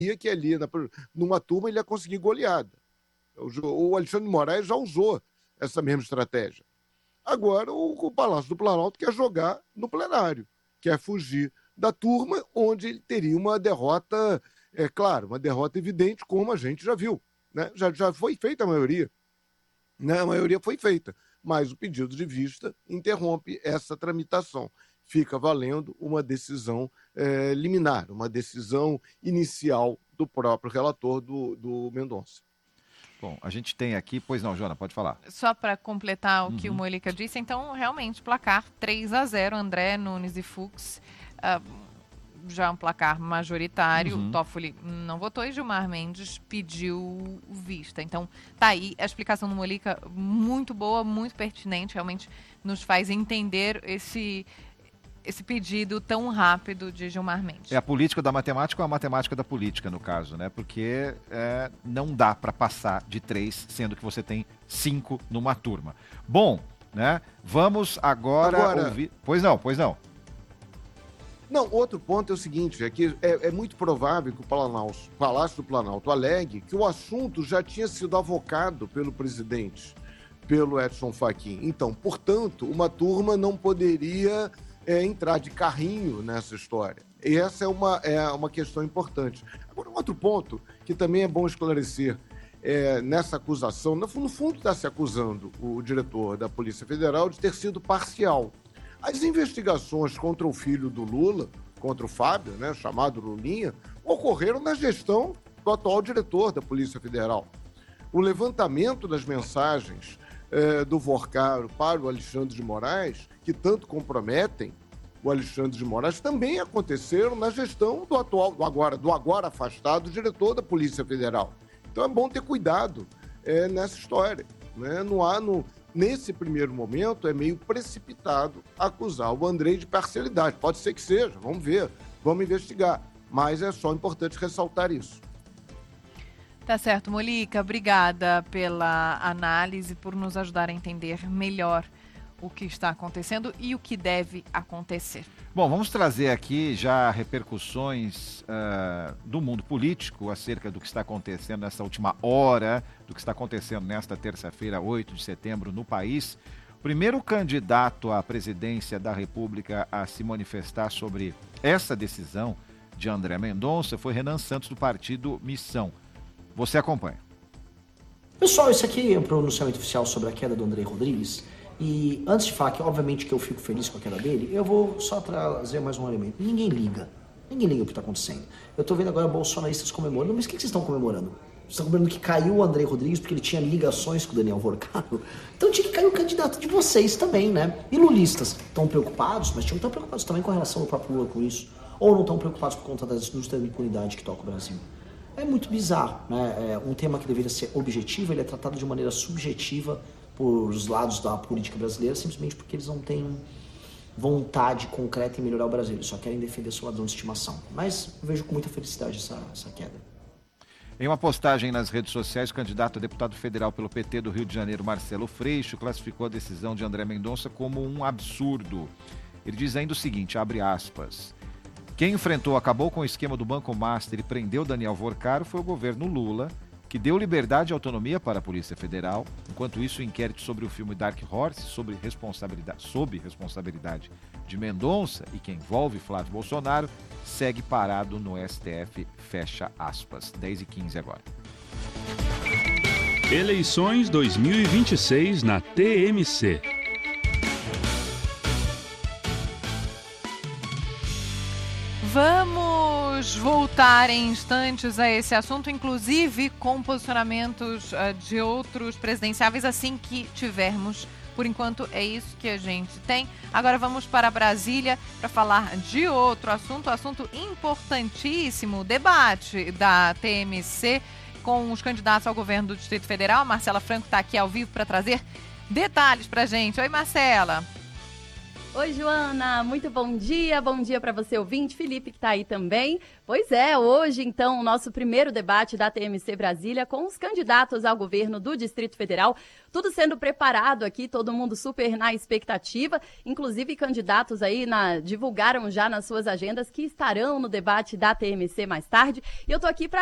que ali, numa turma, ele ia conseguir goleada. O Alexandre de Moraes já usou essa mesma estratégia. Agora, o Palácio do Planalto quer jogar no plenário, quer fugir da turma, onde ele teria uma derrota, claro, uma derrota evidente, como a gente já viu. Né? Já foi feita a maioria. Né? A maioria foi feita, mas o pedido de vista interrompe essa tramitação. Fica valendo uma decisão liminar, uma decisão inicial do próprio relator do Mendonça. Bom, a gente tem aqui... Pois não, Jona, pode falar. Só para completar o que o Molica disse, então, realmente, placar 3-0, André, Nunes e Fux. Já um placar majoritário. Toffoli não votou e Gilmar Mendes pediu vista. Então, tá aí a explicação do Molica, muito boa, muito pertinente. Realmente nos faz entender esse pedido tão rápido de Gilmar Mendes. É a política da matemática ou a matemática da política, no caso, né? Porque não dá para passar de 3, sendo que você tem 5 numa turma. Bom, né? Vamos agora ouvir... Pois não. Não, outro ponto é o seguinte, é que é muito provável que o Palácio do Planalto alegue que o assunto já tinha sido avocado pelo presidente, pelo Edson Fachin. Então, portanto, uma turma não poderia entrar de carrinho nessa história. E essa é uma questão importante. Agora, um outro ponto que também é bom esclarecer, nessa acusação, no fundo está se acusando o diretor da Polícia Federal de ter sido parcial. As investigações contra o filho do Lula, contra o Fábio, né, chamado Lulinha, ocorreram na gestão do atual diretor da Polícia Federal. O levantamento das mensagens do Vorcaro para o Alexandre de Moraes, que tanto comprometem o Alexandre de Moraes, também aconteceram na gestão do agora afastado diretor da Polícia Federal. Então é bom ter cuidado nessa história. Né? Nesse primeiro momento, é meio precipitado acusar o André de parcialidade. Pode ser que seja, vamos ver, vamos investigar. Mas é só importante ressaltar isso. Tá certo, Molica. Obrigada pela análise, por nos ajudar a entender melhor o que está acontecendo e o que deve acontecer. Bom, vamos trazer aqui já repercussões do mundo político acerca do que está acontecendo nessa última hora, do que está acontecendo nesta terça-feira, 8 de setembro, no país. O primeiro candidato à presidência da República a se manifestar sobre essa decisão de André Mendonça foi Renan Santos, do partido Missão. Você acompanha. Pessoal, isso aqui é um pronunciamento oficial sobre a queda do André Rodrigues. E antes de falar que, obviamente, que eu fico feliz com a queda dele, eu vou só trazer mais um elemento. Ninguém liga o que está acontecendo. Eu estou vendo agora bolsonaristas comemorando, mas o que vocês estão comemorando? Vocês estão comemorando que caiu o André Rodrigues porque ele tinha ligações com o Daniel Vorcaro? Então tinha que cair o candidato de vocês também, né? E lulistas estão preocupados, mas tinham que estar preocupados também com relação ao próprio Lula com isso. Ou não estão preocupados por conta das indústrias da impunidade que toca o Brasil. É muito bizarro, né? Um tema que deveria ser objetivo, ele é tratado de maneira subjetiva por os lados da política brasileira, simplesmente porque eles não têm vontade concreta em melhorar o Brasil. Eles só querem defender seu ladrão de estimação. Mas eu vejo com muita felicidade essa queda. Em uma postagem nas redes sociais, o candidato a deputado federal pelo PT do Rio de Janeiro, Marcelo Freixo, classificou a decisão de André Mendonça como um absurdo. Ele diz ainda o seguinte, abre aspas, quem acabou com o esquema do Banco Master e prendeu Daniel Vorcaro foi o governo Lula, que deu liberdade e autonomia para a Polícia Federal. Enquanto isso, o inquérito sobre o filme Dark Horse, sob responsabilidade de Mendonça e que envolve Flávio Bolsonaro, segue parado no STF, fecha aspas. 10h15 agora. Eleições 2026 na TMC. Vamos voltar em instantes a esse assunto, inclusive com posicionamentos de outros presidenciáveis, assim que tivermos. Por enquanto é isso que a gente tem. Agora vamos para Brasília para falar de outro assunto importantíssimo, o debate da TMC com os candidatos ao governo do Distrito Federal. Marcela Franco está aqui ao vivo para trazer detalhes para a gente. Oi, Marcela. Oi, Joana, muito bom dia para você ouvinte, Felipe que está aí também. Pois é, hoje então o nosso primeiro debate da TMC Brasília com os candidatos ao governo do Distrito Federal, tudo sendo preparado aqui, todo mundo super na expectativa, inclusive candidatos aí divulgaram já nas suas agendas que estarão no debate da TMC mais tarde, e eu tô aqui para